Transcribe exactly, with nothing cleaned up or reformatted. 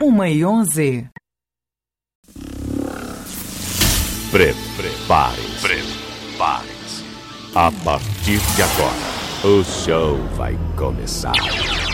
Uma e onze. Prepare-se. Prepare-se. A partir de agora, o show vai começar.